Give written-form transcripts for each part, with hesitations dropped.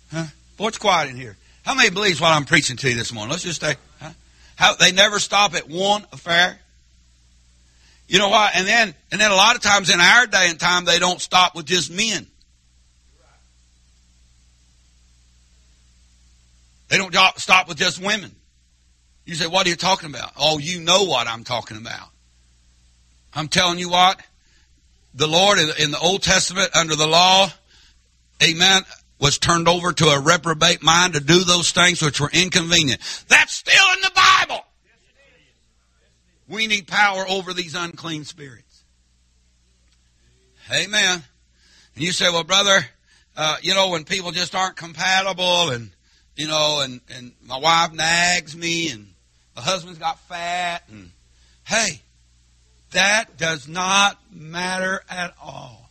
Huh? Boy, it's quiet in here. How many believes what I'm preaching to you this morning? Let's just stay. Huh? How they never stop at one affair. You know why? And then a lot of times in our day and time, they don't stop with just men. They don't stop with just women. You say, what are you talking about? Oh, you know what I'm talking about. I'm telling you what. The Lord in the Old Testament under the law, amen, was turned over to a reprobate mind to do those things which were inconvenient. That's still in the Bible. We need power over these unclean spirits. Amen. And you say, well, brother, when people just aren't compatible and my wife nags me and my husband's got fat and hey, that does not matter at all.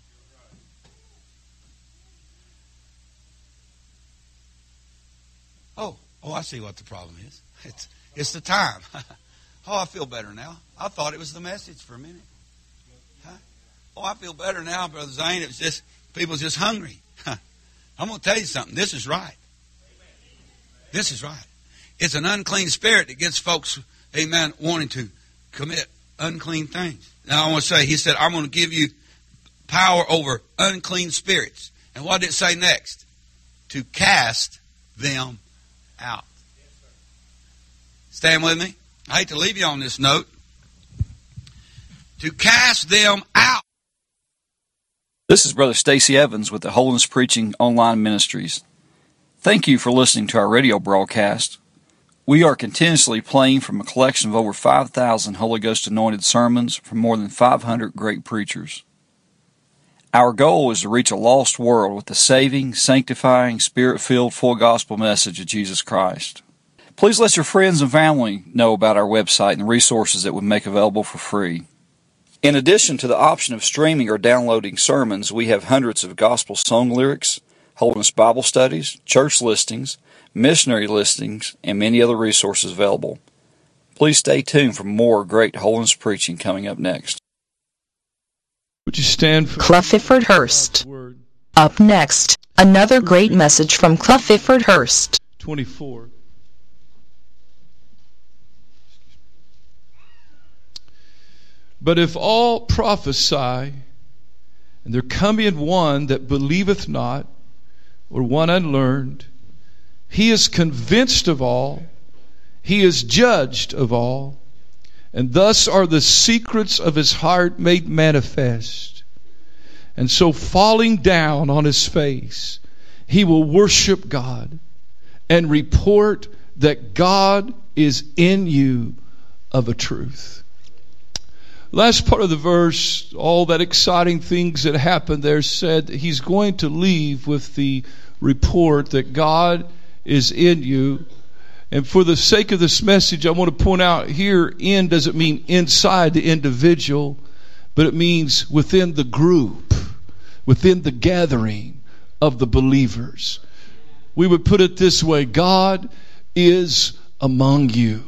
Oh, I see what the problem is. It's the time. Oh, I feel better now. I thought it was the message for a minute. Huh? Oh, I feel better now, Brother Zane. It was just, people's just hungry. I'm going to tell you something. This is right. This is right. It's an unclean spirit that gets folks, amen, wanting to commit unclean things. Now I want to say, he said, I'm going to give you power over unclean spirits. And what did it say next? To cast them out. Stand with me. I hate to leave you on this note. To cast them out. This is Brother Stacy Evans with the Holiness Preaching Online Ministries. Thank you for listening to our radio broadcast. We are continuously playing from a collection of over 5,000 Holy Ghost anointed sermons from more than 500 great preachers. Our goal is to reach a lost world with the saving, sanctifying, spirit-filled, full gospel message of Jesus Christ. Please let your friends and family know about our website and the resources that we make available for free. In addition to the option of streaming or downloading sermons, we have hundreds of gospel song lyrics, Holiness Bible studies, church listings, missionary listings, and many other resources available. Please stay tuned for more great holiness preaching coming up next. Would you stand for Clough Ifford Hurst? Up next, another great message from Clough Ifford Hurst. 24. But if all prophesy, and there cometh one that believeth not, or one unlearned, he is convinced of all, he is judged of all, and thus are the secrets of his heart made manifest. And so falling down on his face, he will worship God and report that God is in you of a truth. Last part of the verse, all that exciting things that happened there said that he's going to leave with the report that God is in you. And for the sake of this message, I want to point out here, in doesn't mean inside the individual, but it means within the group, within the gathering of the believers. We would put it this way: God is among you.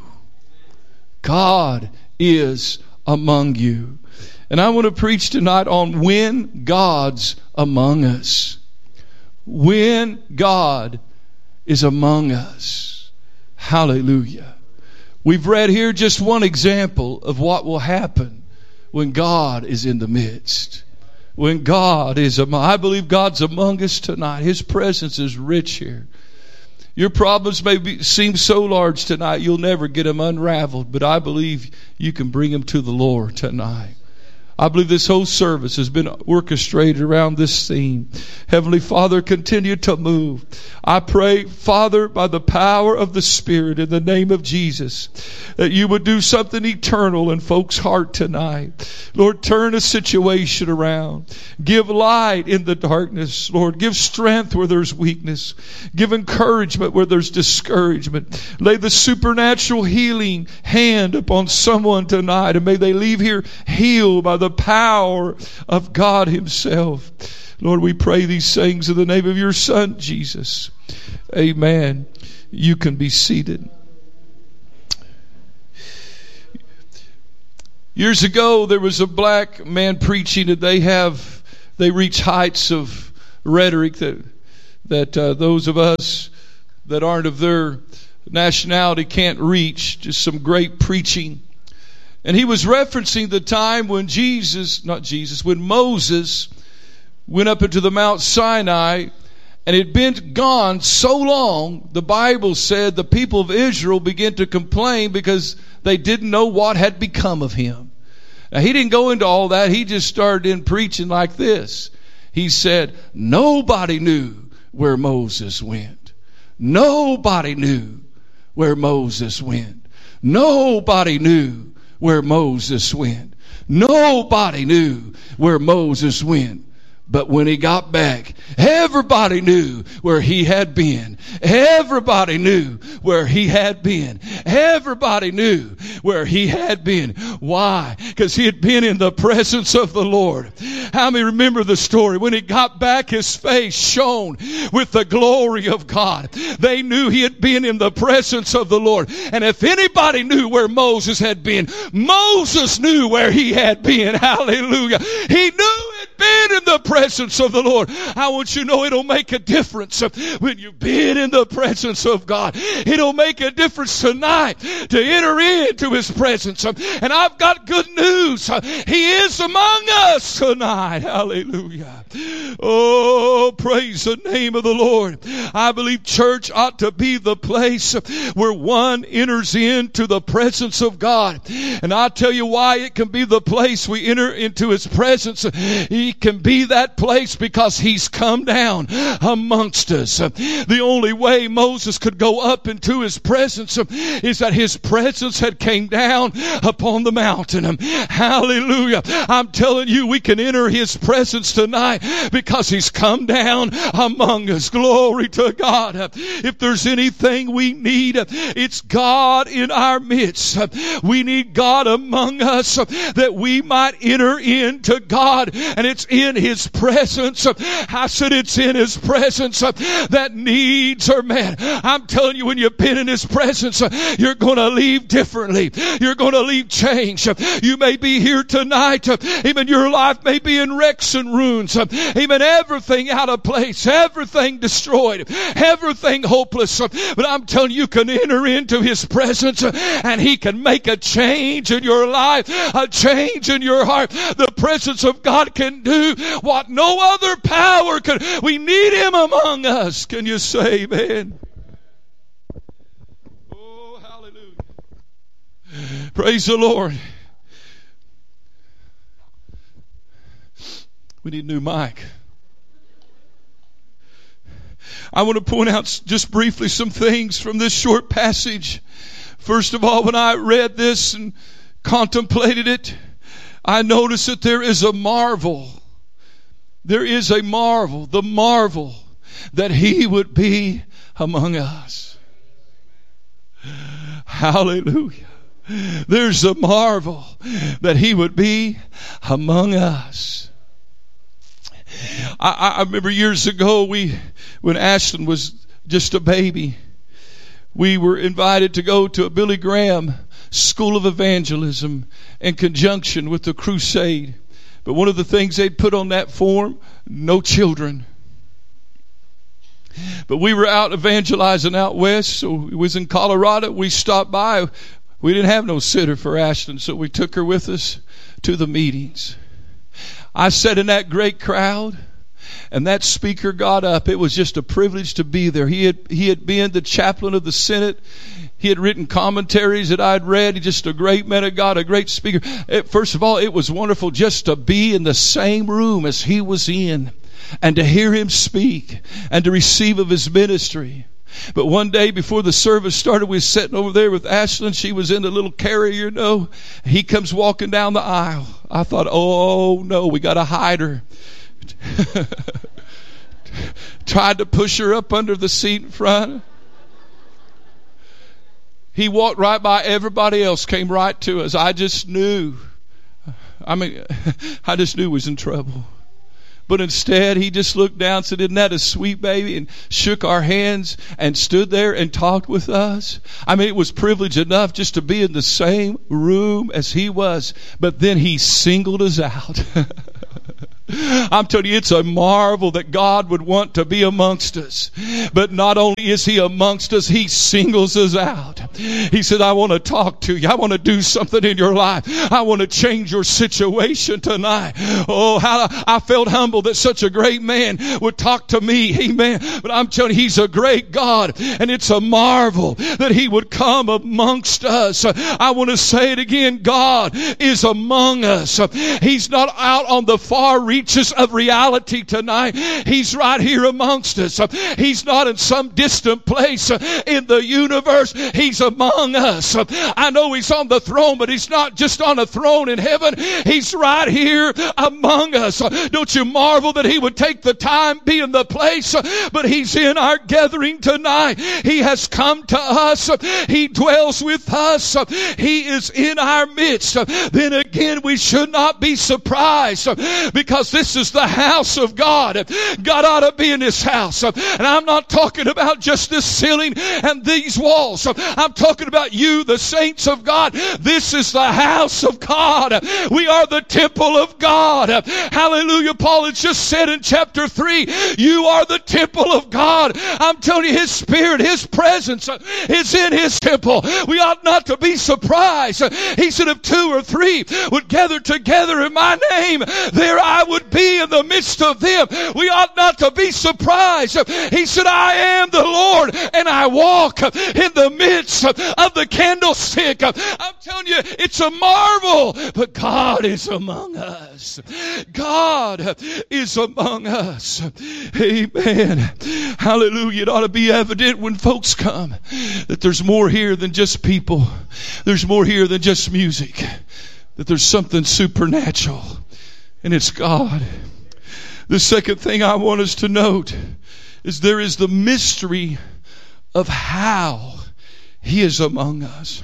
God is among you. And I want to preach tonight on when God's among us. When God is among us. Hallelujah. We've read here just one example of what will happen when God is in the midst. When God is among, I believe God's among us tonight. His presence is rich here. Your problems may seem so large tonight, you'll never get them unraveled. But I believe you can bring them to the Lord tonight. I believe this whole service has been orchestrated around this theme. Heavenly Father, continue to move. I pray, Father, by the power of the Spirit, in the name of Jesus, that you would do something eternal in folks' heart tonight. Lord, turn a situation around. Give light in the darkness, Lord. Give strength where there's weakness. Give encouragement where there's discouragement. Lay the supernatural healing hand upon someone tonight, and may they leave here healed by the power of God Himself. Lord, we pray these things in the name of your Son, Jesus. Amen. You can be seated. Years ago, there was a black man preaching, and they reach heights of rhetoric that that those of us that aren't of their nationality can't reach. Just some great preaching. And he was referencing the time when when Moses went up into the Mount Sinai, and it had been gone so long, the Bible said the people of Israel began to complain because they didn't know what had become of him. Now, he didn't go into all that. He just started in preaching like this. He said, nobody knew where Moses went. Nobody knew where Moses went. Nobody knew where Moses went. Nobody knew where Moses went. But when he got back, everybody knew where he had been. Everybody knew where he had been. Everybody knew where he had been. Why? Because he had been in the presence of the Lord. How many remember the story? When he got back, his face shone with the glory of God. They knew he had been in the presence of the Lord. And if anybody knew where Moses had been, Moses knew where he had been. Hallelujah. He knew it had been in the presence of the Lord. I want you to know it'll make a difference when you've been in the presence of God. It'll make a difference tonight to enter into his presence. And I've got good news. He is among us tonight. Hallelujah. Oh, praise the name of the Lord. I believe church ought to be the place where one enters into the presence of God. And I'll tell you why it can be the place we enter into his presence. He can be that place because he's come down amongst us. The only way Moses could go up into his presence is that his presence had came down upon the mountain. Hallelujah. I'm telling you, we can enter his presence tonight because he's come down among us. Glory to God. If there's anything we need, it's God in our midst. We need God among us that we might enter into God, and it's in his presence. I said it's in his presence that needs are met. I'm telling you, when you've been in his presence, you're going to leave differently. You're going to leave changed. You may be here tonight. Even your life may be in wrecks and ruins. Even everything out of place. Everything destroyed. Everything hopeless. But I'm telling you, you can enter into his presence and he can make a change in your life. A change in your heart. The presence of God can do what no other power can. We need him among us. Can you say amen? Oh, hallelujah. Praise the Lord. We need a new mic. I want to point out just briefly some things from this short passage. First of all, when I read this and contemplated it, I noticed that there is a marvel. There is a marvel. The marvel that he would be among us. Hallelujah. There's a marvel that he would be among us. I remember years ago when Ashton was just a baby, we were invited to go to a Billy Graham School of Evangelism in conjunction with the crusade. But one of the things they'd put on that form, no children. But we were out evangelizing out west, so it was in Colorado. We stopped by. We didn't have no sitter for Ashton, so we took her with us to the meetings. I sat in that great crowd, and that speaker got up. It was just a privilege to be there. He had been the chaplain of the Senate. He had written commentaries that I'd read. He's just a great man of God, a great speaker. First of all, it was wonderful just to be in the same room as he was in and to hear him speak and to receive of his ministry. But one day before the service started, we were sitting over there with Ashlyn. She was in the little carrier, you know. He comes walking down the aisle. I thought, oh no, we got to hide her. Tried to push her up under the seat in front. He walked right by everybody else, came right to us. I just knew. I just knew he was in trouble. But instead, he just looked down and said, isn't that a sweet baby? And shook our hands and stood there and talked with us. It was privilege enough just to be in the same room as he was. But then he singled us out. I'm telling you, it's a marvel that God would want to be amongst us. But not only is He amongst us, He singles us out. He said, I want to talk to you. I want to do something in your life. I want to change your situation tonight. Oh, how I felt humbled that such a great man would talk to me. Amen. But I'm telling you, He's a great God, and it's a marvel that He would come amongst us. I want to say it again. God is among us. He's not out on the far reaches of reality tonight. He's right here amongst us. He's not in some distant place in the universe. He's among us. I know He's on the throne, but He's not just on a throne in heaven. He's right here among us. Don't you marvel that He would take the time, be in the place, but He's in our gathering tonight. He has come to us. He dwells with us. He is in our midst. Then again, we should not be surprised, because this is the house of God. God ought to be in this house. And I'm not talking about just this ceiling and these walls. I'm talking about you, the saints of God. This is the house of God. We are the temple of God. Hallelujah. Paul has just said in chapter 3, you are the temple of God. I'm telling you, His Spirit, His presence is in His temple. We ought not to be surprised. He said, if 2 or 3 would gather together in my name, there I would be in the midst of them. We ought not to be surprised. He said, I am the Lord, and I walk in the midst of the candlestick. I'm telling you, it's a marvel, but God is among us. God is among us. Amen. Hallelujah. It ought to be evident when folks come that there's more here than just people. There's more here than just music. That there's something supernatural, and it's God. The second thing I want us to note is there is the mystery of how He is among us.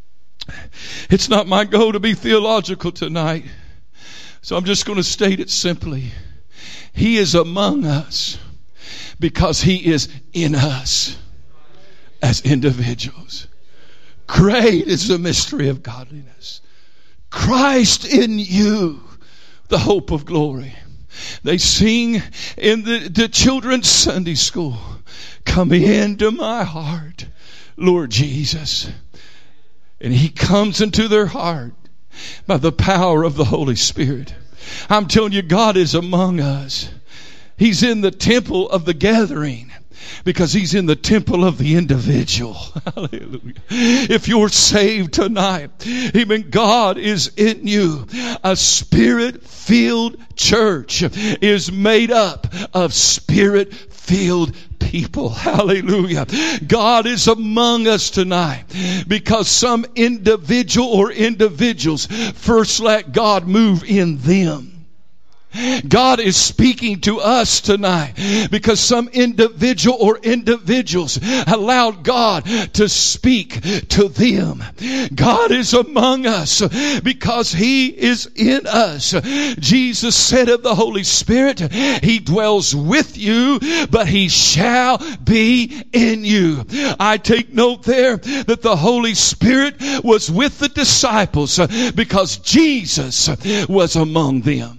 It's not my goal to be theological tonight, so I'm just going to state it simply. He is among us because He is in us as individuals. Great is the mystery of godliness. Christ in you, the hope of glory. They sing in the children's Sunday school, come into my heart, Lord Jesus. And He comes into their heart by the power of the Holy Spirit. I'm telling you, God is among us. He's in the temple of the gathering, because He's in the temple of the individual. Hallelujah. If you're saved tonight, even God is in you. A Spirit-filled church is made up of Spirit-filled people. Hallelujah. God is among us tonight because some individual or individuals first let God move in them. God is speaking to us tonight because some individual or individuals allowed God to speak to them. God is among us because He is in us. Jesus said of the Holy Spirit, He dwells with you, but He shall be in you. I take note there that the Holy Spirit was with the disciples because Jesus was among them.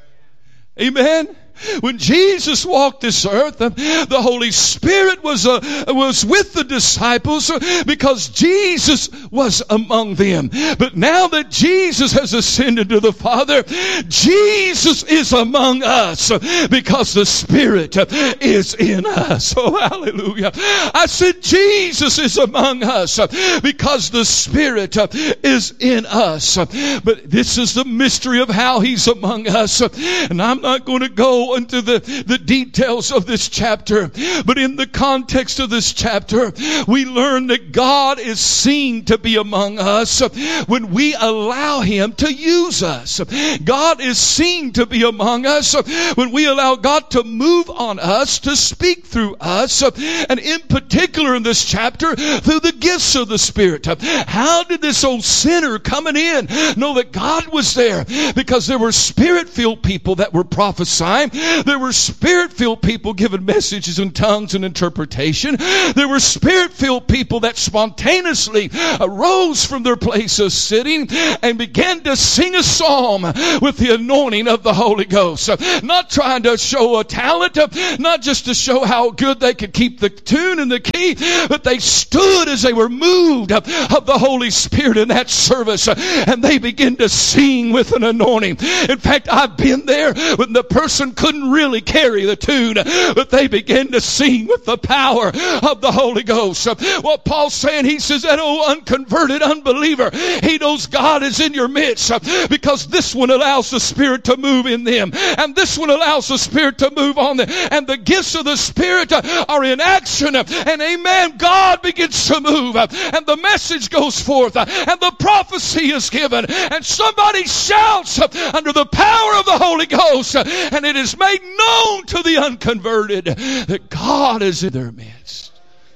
Amen. When Jesus walked this earth, the Holy Spirit was with the disciples because Jesus was among them. But now that Jesus has ascended to the Father, Jesus is among us because the Spirit is in us. Oh, hallelujah. I said Jesus is among us because the Spirit is in us. But this is the mystery of how He's among us. And I'm not going to go into the details of this chapter, but in the context of this chapter, we learn that God is seen to be among us when we allow Him to use us. God is seen to be among us when we allow God to move on us, to speak through us, and in particular in this chapter, through the gifts of the Spirit. How did this old sinner coming in know that God was there? Because there were Spirit-filled people that were prophesying. There were Spirit-filled people giving messages in tongues and interpretation. There were Spirit-filled people that spontaneously arose from their place of sitting and began to sing a psalm with the anointing of the Holy Ghost. Not trying to show a talent, not just to show how good they could keep the tune and the key, but they stood as they were moved of the Holy Spirit in that service, and they began to sing with an anointing. In fact, I've been there when the person couldn't really carry the tune, but they began to sing with the power of the Holy Ghost. What Paul's saying, he says that unconverted unbeliever, he knows God is in your midst, because this one allows the Spirit to move in them, and this one allows the Spirit to move on them, and the gifts of the Spirit are in action, and amen, God begins to move, and the message goes forth, and the prophecy is given, and somebody shouts under the power of the Holy Ghost, and it is made known to the unconverted that God is in their midst.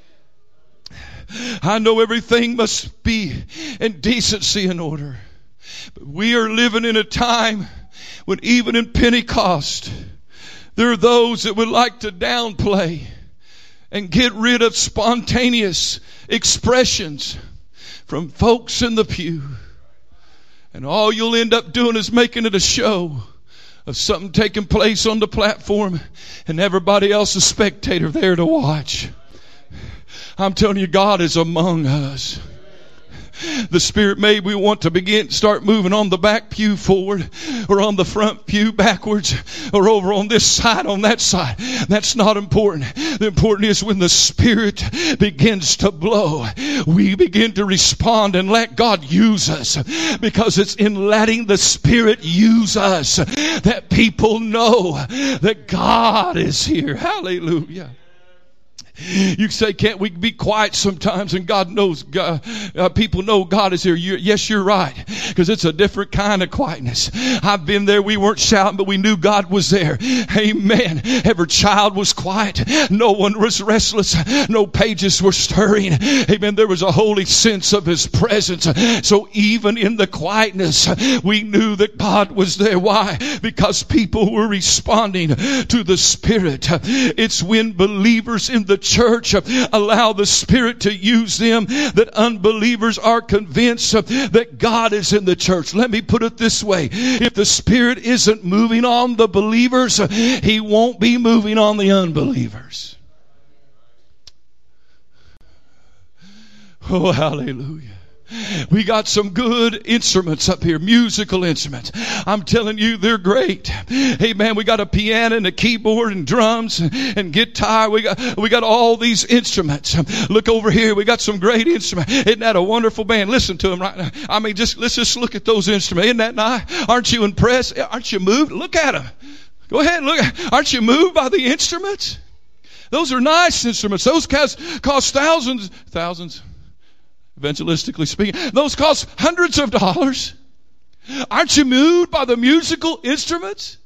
I know everything must be in decency and order, but we are living in a time when even in Pentecost, there are those that would like to downplay and get rid of spontaneous expressions from folks in the pew. And all you'll end up doing is making it a show of something taking place on the platform and everybody else a spectator there to watch. I'm telling you, God is among us. The Spirit made we want to start moving on the back pew forward, or on the front pew backwards, or over on this side, on that side. That's not important. The important is when the Spirit begins to blow, we begin to respond and let God use us, because it's in letting the Spirit use us that people know that God is here. Hallelujah. You say, can't we be quiet sometimes? And God knows, people know God is here. Yes, you're right. Because it's a different kind of quietness. I've been there. We weren't shouting, but we knew God was there. Amen. Every child was quiet. No one was restless. No pages were stirring. Amen. There was a holy sense of His presence. So even in the quietness, we knew that God was there. Why? Because people were responding to the Spirit. It's when believers in the church allow the Spirit to use them that unbelievers are convinced that God is in the church. Let me put it this way. If the Spirit isn't moving on the believers, He won't be moving on the unbelievers. Oh, hallelujah. We got some good instruments up here, musical instruments. I'm telling you, they're great. Hey man, we got a piano and a keyboard and drums and guitar. We got all these instruments. Look over here, we got some great instruments. Isn't that a wonderful band? Listen to them right now. I mean, let's just look at those instruments. Isn't that nice? Aren't you impressed? Aren't you moved? Look at them. Go ahead and look. Aren't you moved by the instruments? Those are nice instruments. Those cost thousands. Evangelistically speaking, those cost hundreds of dollars. Aren't you moved by the musical instruments?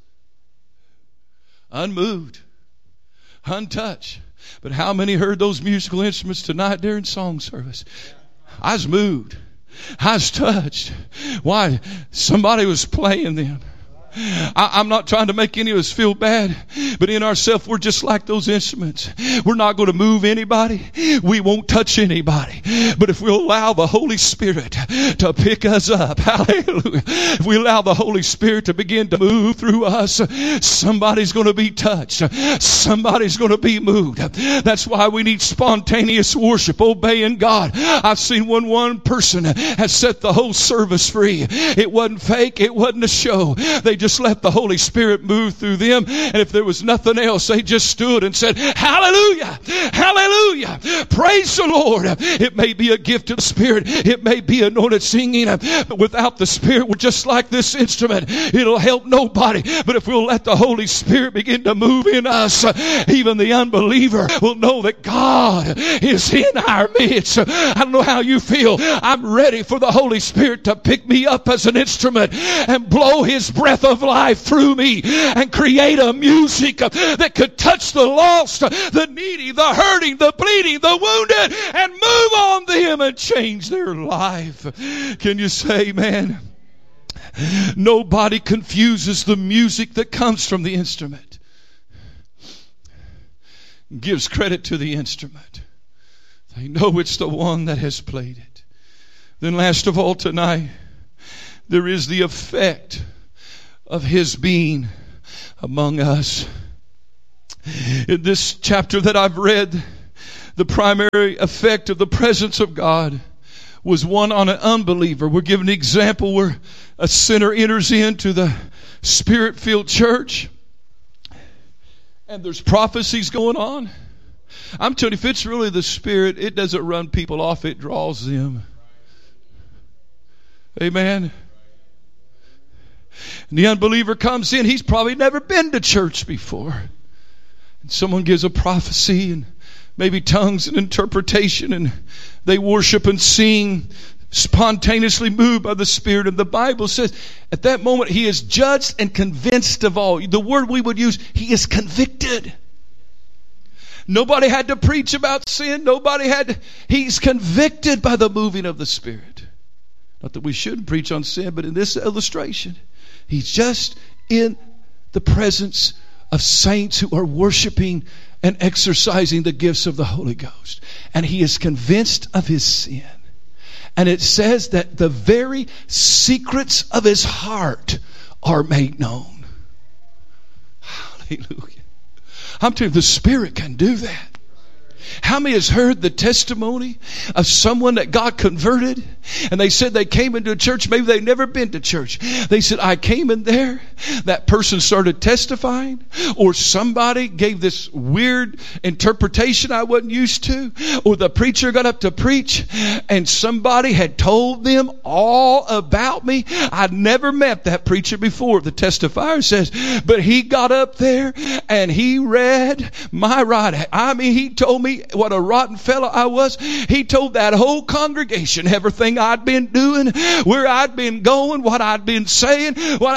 Unmoved, untouched. But how many heard those musical instruments tonight during song service? I was moved. I was touched. Why? Somebody was playing them. I'm not trying to make any of us feel bad, but in ourselves, we're just like those instruments. We're not going to move anybody. We won't touch anybody. But if we'll allow the Holy Spirit to pick us up, hallelujah, if we allow the Holy Spirit to begin to move through us, somebody's going to be touched. Somebody's going to be moved. That's why we need spontaneous worship, obeying God. I've seen one person has set the whole service free. It wasn't fake. It wasn't a show. They just let the Holy Spirit move through them. And if there was nothing else, they just stood and said, hallelujah, hallelujah, praise the Lord. It may be a gift of the Spirit. It may be anointed singing. But without the Spirit, we're just like this instrument. It'll help nobody. But if we'll let the Holy Spirit begin to move in us, even the unbeliever will know that God is in our midst. I don't know how you feel. I'm ready for the Holy Spirit to pick me up as an instrument and blow His breath of life through me and create a music that could touch the lost, the needy, the hurting, the bleeding, the wounded, and move on them and change their life. Can you say amen? Nobody confuses the music that comes from the instrument. gives credit to the instrument. They know it's the one that has played it. Then last of all tonight, there is the effect of His being among us. In this chapter that I've read, the primary effect of the presence of God was one on an unbeliever. We're given an example where a sinner enters into the Spirit-filled church and there's prophecies going on. I'm telling you, if it's really the Spirit, it doesn't run people off, it draws them. Amen. And the unbeliever comes in, he's probably never been to church before. And someone gives a prophecy and maybe tongues and interpretation, and they worship and sing, spontaneously moved by the Spirit. And the Bible says at that moment he is judged and convinced of all. The word we would use, he is convicted. Nobody had to preach about sin. He's convicted by the moving of the Spirit. Not that we shouldn't preach on sin, but in this illustration, he's just in the presence of saints who are worshiping and exercising the gifts of the Holy Ghost. And he is convinced of his sin. And it says that the very secrets of his heart are made known. Hallelujah. I'm telling you, the Spirit can do that. How many has heard the testimony of someone that God converted, and they said they came into a church, maybe they've never been to church. They said, I came in there, that person started testifying, or somebody gave this weird interpretation I wasn't used to, or the preacher got up to preach and somebody had told them all about me. I'd never met that preacher before, the testifier says, but he got up there and he read my right. I mean, he told me what a rotten fellow I was. He told that whole congregation everything I'd been doing, where I'd been going, what I'd been saying.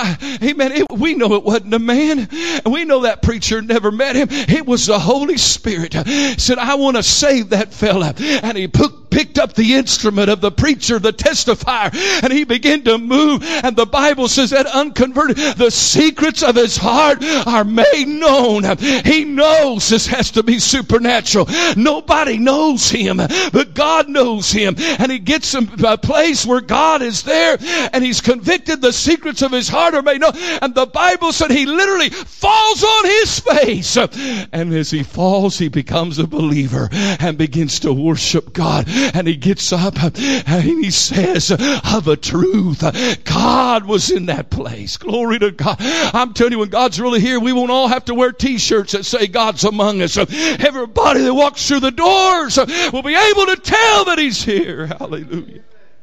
We know it wasn't a man. We know that preacher never met him. It was the Holy Spirit. Said, I want to save that fella. And he picked up the instrument of the preacher, the testifier, and he began to move. And the Bible says that unconverted, the secrets of his heart are made known. He knows this has to be supernatural. Nobody knows him, but God knows him. And he gets him to a place where God is there, and he's convicted. The secrets of his heart are made known. And the Bible said he literally falls on his face. And as he falls, he becomes a believer and begins to worship God. And he gets up and he says, of a truth, God was in that place. Glory to God. I'm telling you, when God's really here, we won't all have to wear t-shirts that say God's among us. Everybody that walks through the doors will be able to tell that he's here. Hallelujah.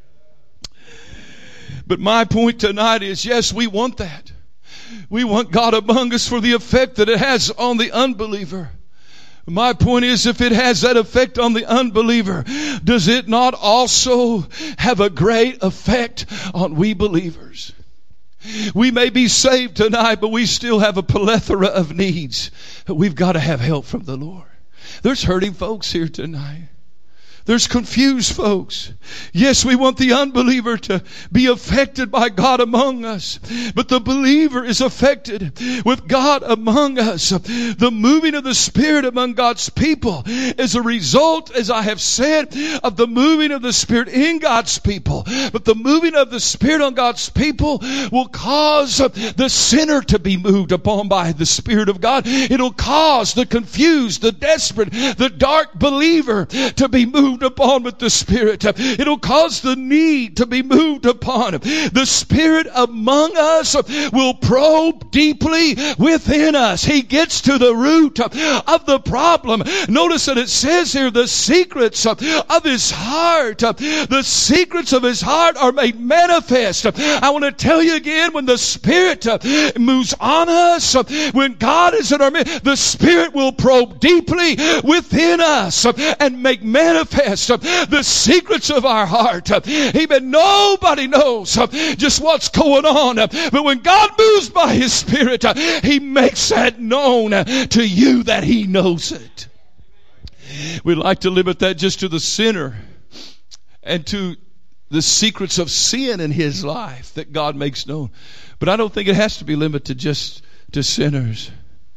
But my point tonight is, yes, we want that. We want God among us for the effect that it has on the unbeliever. My point is, if it has that effect on the unbeliever, does it not also have a great effect on we believers? We may be saved tonight, but we still have a plethora of needs. We've got to have help from the Lord. There's hurting folks here tonight. There's confused folks. Yes, we want the unbeliever to be affected by God among us, but the believer is affected with God among us. The moving of the Spirit among God's people is a result, as I have said, of the moving of the Spirit in God's people. But the moving of the Spirit on God's people will cause the sinner to be moved upon by the Spirit of God. It'll cause the confused, the desperate, the dark believer to be moved upon with the Spirit. It'll cause the need to be moved upon. The Spirit among us will probe deeply within us. He gets to the root of the problem. Notice that it says here, the secrets of his heart. The secrets of his heart are made manifest. I want to tell you again, when the Spirit moves on us, when God is in our midst, the Spirit will probe deeply within us and make manifest the secrets of our heart. Even nobody knows just what's going on. But when God moves by His Spirit, He makes that known to you that He knows it. We'd like to limit that just to the sinner and to the secrets of sin in his life that God makes known. But I don't think it has to be limited just to sinners.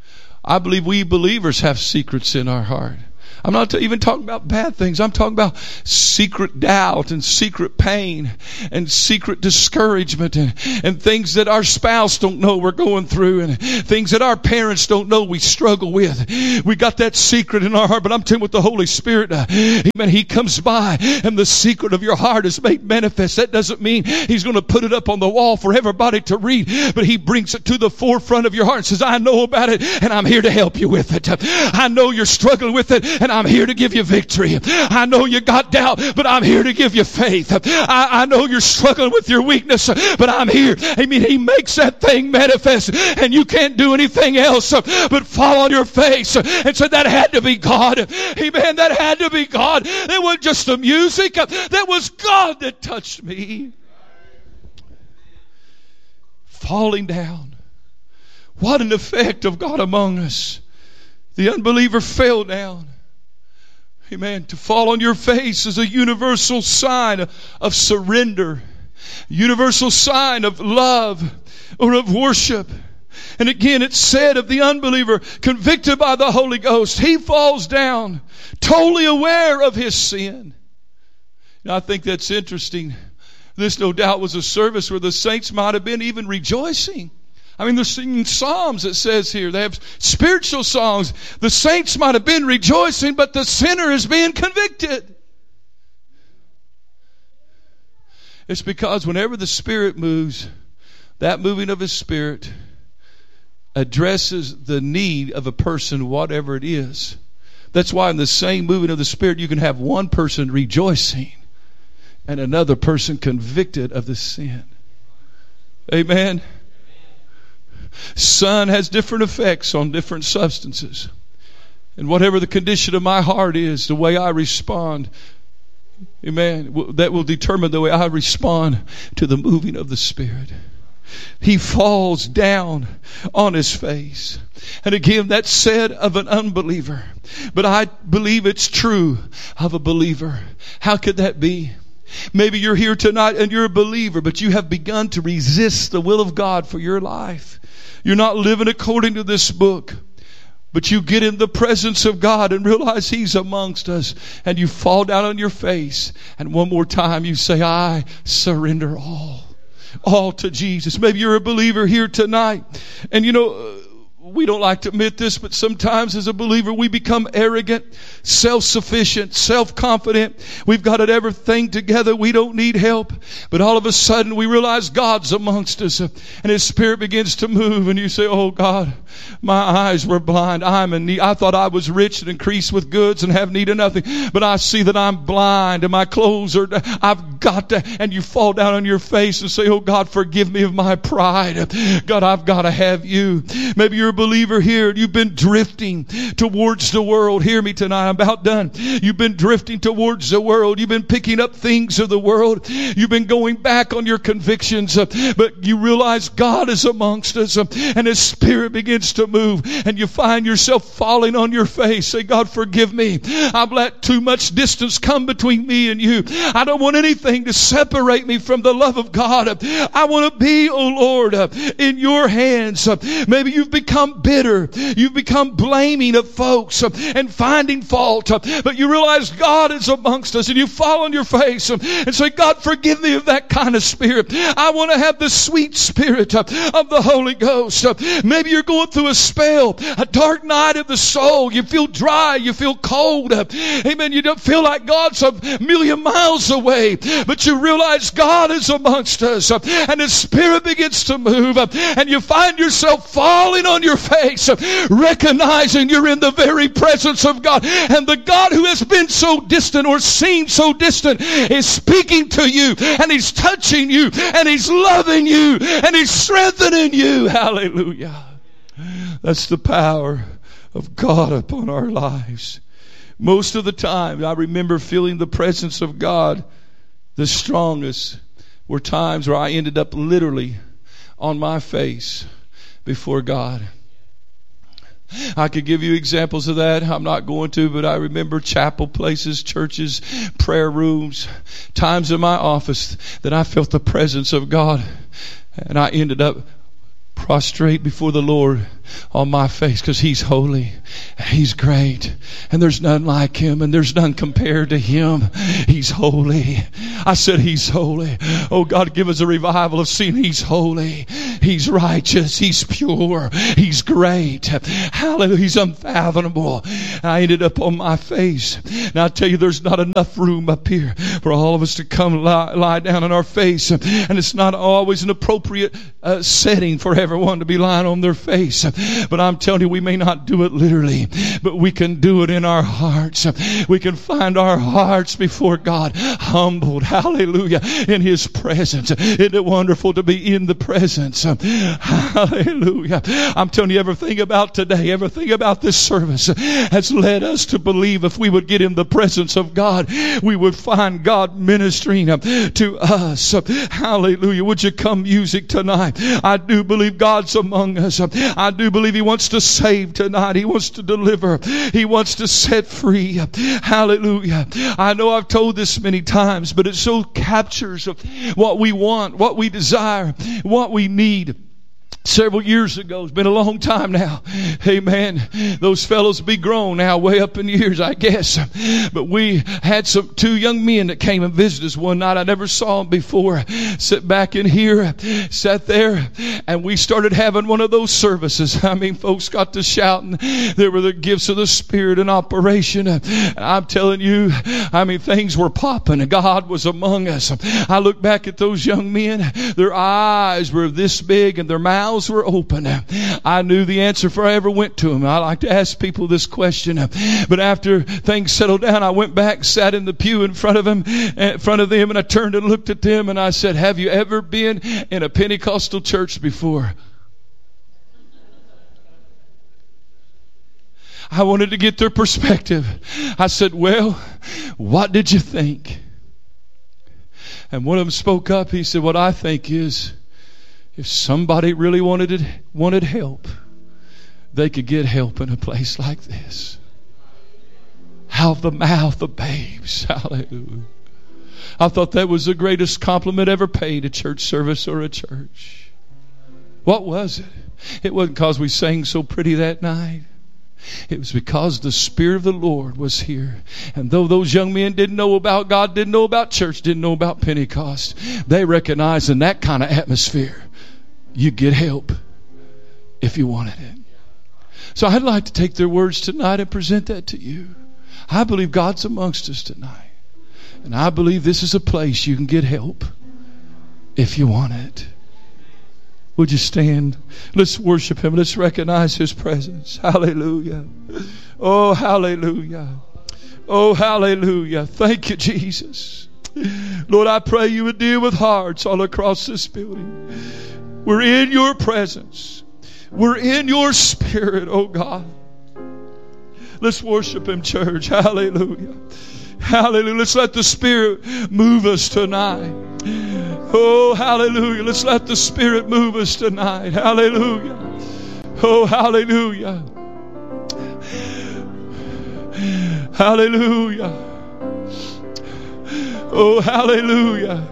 I believe we believers have secrets in our heart. I'm not even talking about bad things. I'm talking about secret doubt and secret pain and secret discouragement and things that our spouse don't know we're going through and things that our parents don't know we struggle with. We got that secret in our heart, but I'm telling you with the Holy Spirit, amen, He comes by and the secret of your heart is made manifest. That doesn't mean He's going to put it up on the wall for everybody to read, but He brings it to the forefront of your heart and says, I know about it and I'm here to help you with it. I know you're struggling with it and I'm here to give you victory. I know you got doubt, but I'm here to give you faith. I know you're struggling with your weakness, but I'm here. I mean, He makes that thing manifest and you can't do anything else but fall on your face and say, that had to be God. Amen. That had to be God. It wasn't just the music. That was God that touched me. Falling down. What an effect of God among us. The unbeliever fell down. Amen. To fall on your face is a universal sign of surrender. Universal sign of love or of worship. And again, it's said of the unbeliever convicted by the Holy Ghost, he falls down totally aware of his sin. Now I think that's interesting. This no doubt was a service where the saints might have been even rejoicing. I mean, they're singing psalms, it says here. They have spiritual songs. The saints might have been rejoicing, but the sinner is being convicted. It's because whenever the Spirit moves, that moving of His Spirit addresses the need of a person, whatever it is. That's why in the same moving of the Spirit, you can have one person rejoicing and another person convicted of the sin. Amen. Sun has different effects on different substances. And whatever the condition of my heart is, the way I respond, amen, that will determine the way I respond to the moving of the Spirit. He falls down on his face. And again, that's said of an unbeliever. But I believe it's true of a believer. How could that be? Maybe you're here tonight and you're a believer, but you have begun to resist the will of God for your life. You're not living according to this book. But you get in the presence of God and realize He's amongst us. And you fall down on your face. And one more time you say, I surrender all. All to Jesus. Maybe you're a believer here tonight. And you know, we don't like to admit this, but sometimes as a believer we become arrogant, self-sufficient, self-confident. We've got it everything together. We don't need help. But all of a sudden we realize God's amongst us and His Spirit begins to move and you say, oh God, my eyes were blind. I'm in need. I thought I was rich and increased with goods and have need of nothing. But I see that I'm blind and my clothes are, I've got to, and you fall down on your face and say, oh God, forgive me of my pride. God, I've got to have you. Maybe you're a believer here and you've been drifting towards the world. Hear me tonight. I'm about done. You've been drifting towards the world. You've been picking up things of the world. You've been going back on your convictions, but you realize God is amongst us and His Spirit begins to move and you find yourself falling on your face. Say, God, forgive me. I've let too much distance come between me and you. I don't want anything to separate me from the love of God. I want to be, oh Lord, in your hands. Maybe you've become bitter. You've become blaming of folks and finding fault. But you realize God is amongst us and you fall on your face and say, God, forgive me of that kind of spirit. I want to have the sweet Spirit of the Holy Ghost. Maybe you're going through a spell, a dark night of the soul. You feel dry. You feel cold. Amen. You don't feel like God's a million miles away. But you realize God is amongst us and His Spirit begins to move and you find yourself falling on your face, recognizing you're in the very presence of God. And the God who has been so distant or seemed so distant is speaking to you and He's touching you and He's loving you and He's strengthening you. Hallelujah. That's the power of God upon our lives. Most of the time, I remember feeling the presence of God the strongest were times where I ended up literally on my face before God. I could give you examples of that. I'm not going to, but I remember chapel places, churches, prayer rooms, times in my office that I felt the presence of God. And I ended up prostrate before the Lord on my face, because He's holy, He's great, and there's none like Him, and there's none compared to Him. He's holy. I said He's holy. Oh God, give us a revival of seeing He's holy, He's righteous, He's pure, He's great. Hallelujah. He's unfathomable. I ended up on my face. Now I tell you, there's not enough room up here for all of us to come lie down on our face, and it's not always an appropriate setting for everyone to be lying on their face. But I'm telling you, we may not do it literally, but we can do it in our hearts. We can find our hearts before God humbled, hallelujah, in His presence. Isn't it wonderful to be in the presence? Hallelujah. I'm telling you, everything about today, everything about this service has led us to believe if we would get in the presence of God, we would find God ministering to us. Hallelujah. Would you come, music, tonight? I do believe God's among us. I do believe He wants to save tonight. He wants to deliver. He wants to set free. Hallelujah. I know I've told this many times, but it so captures what we want, what we desire, what we need. Several years ago, it's been a long time now. Amen. Those fellows be grown now, way up in years, I guess. But we had two young men that came and visited us one night. I never saw them before. Sit back in here, sat there, and we started having one of those services. I mean, folks got to shouting. There were the gifts of the Spirit in operation. And I'm telling you, I mean, things were popping and God was among us. I look back at those young men. Their eyes were this big and their mouths were open. I knew the answer before I ever went to them. I like to ask people this question. But after things settled down, I went back, sat in the pew in front of them, and I turned and looked at them and I said, have you ever been in a Pentecostal church before? I wanted to get their perspective. I said, well, what did you think? And one of them spoke up. He said, what I think is, if somebody really wanted help, they could get help in a place like this. Out of the mouth of babes. Hallelujah. I thought that was the greatest compliment ever paid a church service or a church. What was it? It wasn't because we sang so pretty that night. It was because the Spirit of the Lord was here. And though those young men didn't know about God, didn't know about church, didn't know about Pentecost, they recognized in that kind of atmosphere, you get help if you wanted it. So I'd like to take their words tonight and present that to you. I believe God's amongst us tonight. And I believe this is a place you can get help if you want it. Would you stand? Let's worship Him. Let's recognize His presence. Hallelujah. Oh, hallelujah. Oh, hallelujah. Thank you, Jesus. Lord, I pray you would deal with hearts all across this building. We're in your presence. We're in your Spirit, oh God. Let's worship Him, church. Hallelujah. Hallelujah. Let's let the Spirit move us tonight. Oh, hallelujah. Let's let the Spirit move us tonight. Hallelujah. Oh, hallelujah. Hallelujah. Oh, hallelujah.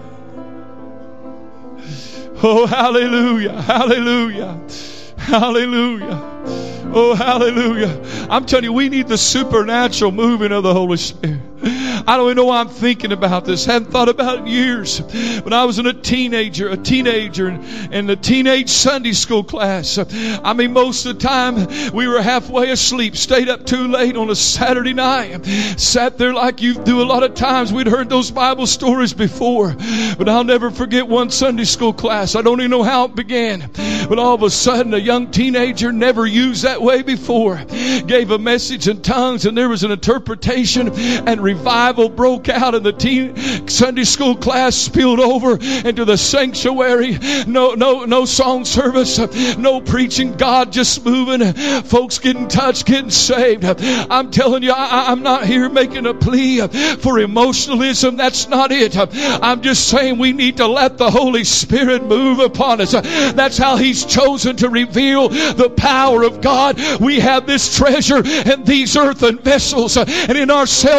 Oh, hallelujah. Hallelujah. Hallelujah. Oh, hallelujah. I'm telling you, we need the supernatural moving of the Holy Spirit. I don't even know why I'm thinking about this. Hadn't thought about it in years. When I was a teenager in the teenage Sunday school class. I mean, most of the time we were halfway asleep, stayed up too late on a Saturday night, sat there like you do a lot of times. We'd heard those Bible stories before, but I'll never forget one Sunday school class. I don't even know how it began, but all of a sudden a young teenager, never used that way before, gave a message in tongues, and there was an interpretation, and revival broke out in the Sunday school class, spilled over into the sanctuary. No song service, no preaching. God just moving, folks getting touched, getting saved. I'm telling you, I'm not here making a plea for emotionalism. That's not it. I'm just saying we need to let the Holy Spirit move upon us. That's how He's chosen to reveal the power of God. We have this treasure in these earthen vessels, and in ourselves we're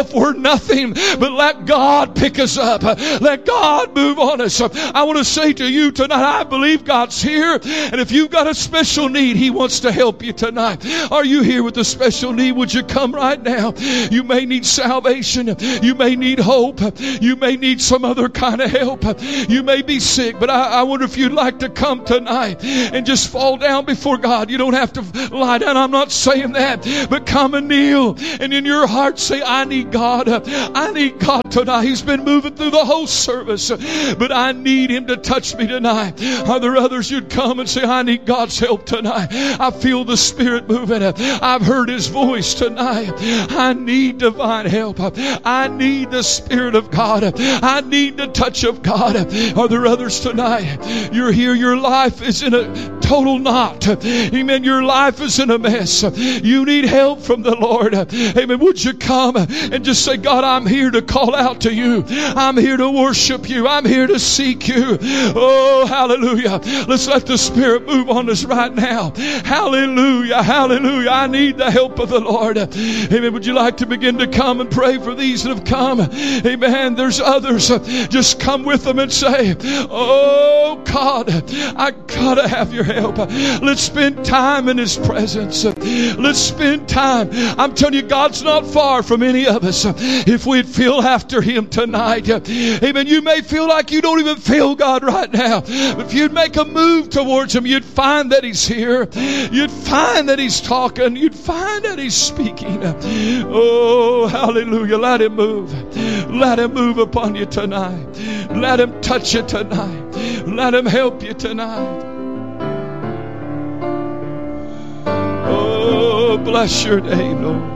nothing, but let God pick us up. Let God move on us. I want to say to you tonight, I believe God's here. And if you've got a special need, He wants to help you tonight. Are you here with a special need? Would you come right now? You may need salvation. You may need hope. You may need some other kind of help. You may be sick, but I wonder if you'd like to come tonight and just fall down before God. You don't have to lie down. I'm not saying that, but come and kneel and in your heart say, I need God. I need God tonight. He's been moving through the whole service, but I need Him to touch me tonight. Are there others you'd come and say, I need God's help tonight? I feel the Spirit moving. I've heard His voice tonight. I need divine help. I need the Spirit of God. I need the touch of God. Are there others tonight? You're here. Your life is in a total knot. Amen. Your life is in a mess. You need help from the Lord. Amen. Would you come and just say, God, I'm here to call out to you. I'm here to worship you. I'm here to seek you. Oh, hallelujah. Let's let the Spirit move on us right now. Hallelujah. Hallelujah. I need the help of the Lord. Amen. Would you like to begin to come and pray for these that have come? Amen. There's others. Just come with them and say, oh, God, I gotta have your help. Let's spend time in His presence. Let's spend time. I'm telling you, God's not far from any of us. If we'd feel after Him tonight, amen, you may feel like you don't even feel God right now, but if you'd make a move towards Him, you'd find that He's here. You'd find that He's talking. You'd find that He's speaking. Oh, hallelujah. Let Him move. Let Him move upon you tonight. Let Him touch you tonight. Let Him help you tonight. Oh, bless your name, Lord.